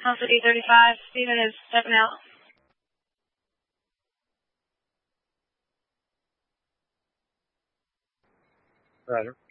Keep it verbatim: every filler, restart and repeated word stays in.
Council D thirty-five, Stephen is stepping out. Roger.